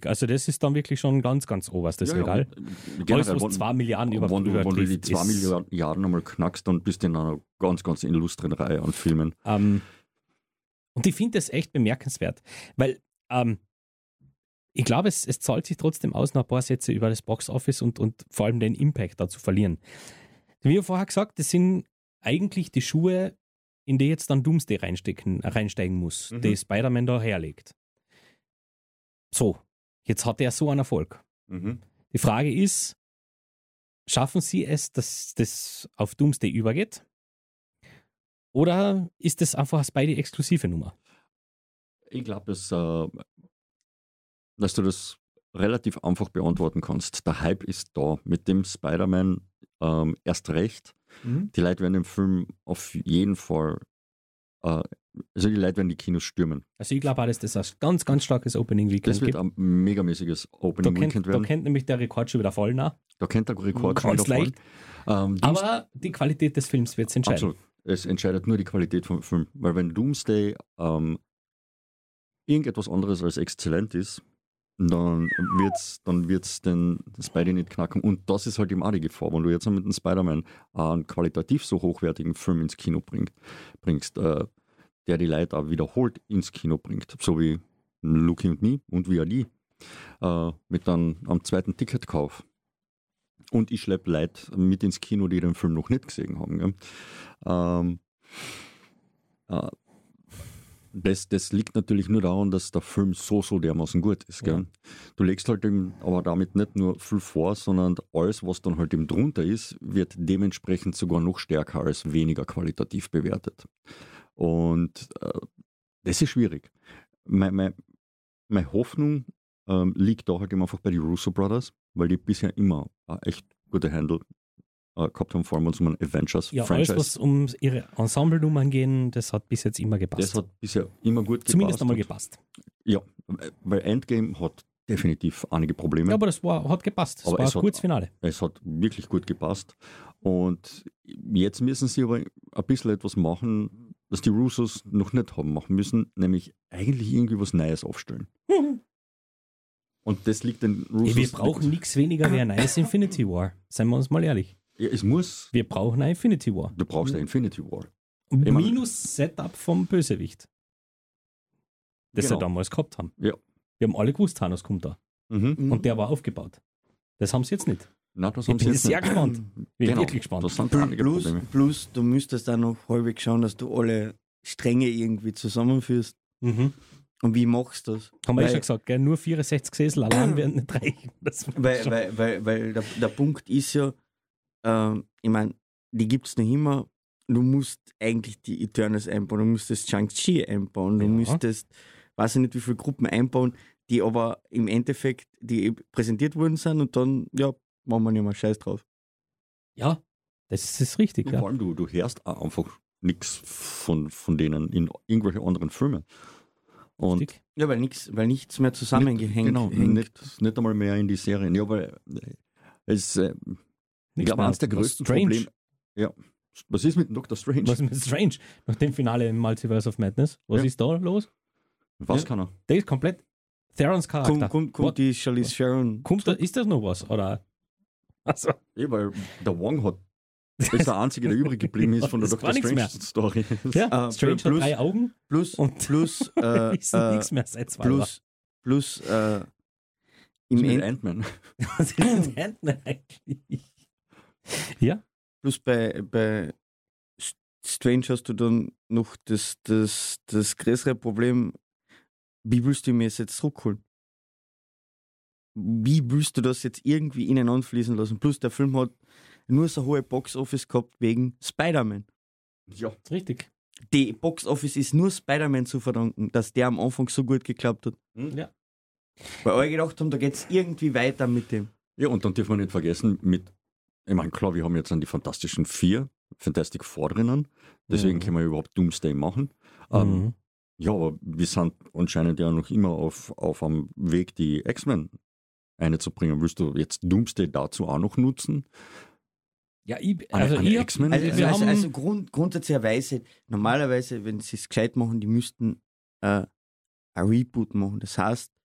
Big. Also das ist dann wirklich schon ganz, ganz oberstes Regal. Alles, was 2 Milliarden wenn du die 2 Milliarden einmal knackst, dann bist du in einer ganz, ganz illustren Reihe an Filmen. Und ich finde das echt bemerkenswert, weil ich glaube, es zahlt sich trotzdem aus, noch ein paar Sätze über das Box-Office und vor allem den Impact da zu verlieren. Wie vorher gesagt, das sind eigentlich die Schuhe, in die jetzt dann Doomsday reinsteigen muss, die Spider-Man da herlegt. So, jetzt hat er so einen Erfolg. Die Frage ist, schaffen sie es, dass das auf Doomsday übergeht? Oder ist das einfach eine Spidey-exklusive Nummer? Ich glaube, dass du das relativ einfach beantworten kannst. Der Hype ist da. Mit dem Spider-Man erst recht. Die Leute werden den Film auf jeden Fall, also die Leute werden die Kinos stürmen. Also ich glaube auch, dass das ein ganz, ganz starkes Opening-Weekend Das wird ein megamäßiges Opening-Weekend werden. Da könnte nämlich der Rekord schon wieder fallen. Da könnte der Rekord schon wieder leicht. fallen. Aber die Qualität des Films wird es entscheiden. Absolut. Es entscheidet nur die Qualität vom Film. Weil wenn Doomsday irgendetwas anderes als exzellent ist, dann wird's den Spidey nicht knacken. Und das ist halt eben auch die Gefahr, wenn du jetzt mit dem Spider-Man einen qualitativ so hochwertigen Film ins Kino bringst, der die Leute auch wiederholt ins Kino bringt, so wie Lucky und Me und wie Ali, mit dann am zweiten Ticketkauf. Und ich schleppe Leute mit ins Kino, die den Film noch nicht gesehen haben. Das liegt natürlich nur daran, dass der Film so dermaßen gut ist. Gell? Ja. Du legst halt eben aber damit nicht nur viel vor, sondern alles, was dann halt eben drunter ist, wird dementsprechend sogar noch stärker als weniger qualitativ bewertet. Und das ist schwierig. Meine Hoffnung liegt da halt eben einfach bei den Russo Brothers, weil die bisher immer echt gute Handle gehabt haben, vor allem um ein Avengers-Franchise. Alles, was um ihre Ensemble-Nummern gehen, das hat bis jetzt immer gepasst. Das hat bisher immer gut gepasst. Zumindest einmal gepasst. Ja, weil Endgame hat definitiv einige Probleme. Ja, aber das hat gepasst. Das war ein gutes Finale. Es hat wirklich gut gepasst. Und jetzt müssen sie aber ein bisschen etwas machen, das die Russos noch nicht haben machen müssen, nämlich eigentlich irgendwie was Neues aufstellen. Und das liegt den Russos... Wir brauchen nichts weniger wie ein neues Infinity War. Seien wir uns mal ehrlich. Ja, es muss. Wir brauchen ein Infinity War. Du brauchst ein Infinity War. Minus Setup vom Bösewicht. Das sie damals gehabt haben. Ja. Wir haben alle gewusst, Thanos kommt da. Und der war aufgebaut. Das haben sie jetzt nicht. Nein, das haben ich sie bin jetzt sehr nicht. gespannt. Ich bin wirklich gespannt. Das sind einige Probleme. Plus, du müsstest dann noch halbwegs schauen, dass du alle Stränge irgendwie zusammenführst. Und wie machst du das? Haben wir schon gesagt, gell? Nur 64 Sessel allein werden nicht reichen. Weil der Punkt ist ja, ich meine, die gibt es noch immer. Du musst eigentlich die Eternals einbauen, du müsstest Shang-Chi einbauen, du müsstest, weiß ich nicht, wie viele Gruppen einbauen, die aber im Endeffekt, die präsentiert worden sind und dann, ja, machen wir nicht mal Scheiß drauf. Ja, das ist richtig. Vor allem, du hörst auch einfach nichts von denen in irgendwelche anderen Filmen. Und ja, weil nichts mehr zusammengehängt. Genau, nicht einmal mehr in die Serien. Ja, weil es ich glaube, eines der größten Probleme. Ja. Was ist mit Dr. Strange? Was ist mit Strange? Nach dem Finale im Multiverse of Madness. Was ist da los? Was kann er? Der ist komplett Therons Charakter. Kommt die Charlize Theron. Ist das noch was? Oder? Also. Ja, weil der Wong ist der Einzige, der übrig geblieben ist von der Dr. Strange-Story. Ja, Strange hat 3 Augen. Plus ist nichts mehr seit 2 Jahren. Plus im Ant-Man. Was ist mit Ant-Man eigentlich? Ja. Plus bei Strange hast du dann noch das größere Problem, wie willst du mir jetzt zurückholen? Wie willst du das jetzt irgendwie innen anfließen lassen? Plus der Film hat nur so hohe Box-Office gehabt wegen Spider-Man. Ja, richtig. Die Box-Office ist nur Spider-Man zu verdanken, dass der am Anfang so gut geklappt hat. Ja. Weil alle gedacht haben, da geht es irgendwie weiter mit dem. Ja, und dann dürfen wir nicht vergessen, ich meine, klar, wir haben jetzt an die Fantastischen 4, Fantastic Four drinnen, deswegen können wir überhaupt Doomsday machen. Ja, aber wir sind anscheinend ja noch immer auf einem Weg, die X-Men einzubringen. Willst du jetzt Doomsday dazu auch noch nutzen? Ja, grundsätzlicherweise, normalerweise, wenn sie es gescheit machen, die müssten ein Reboot machen. Das heißt,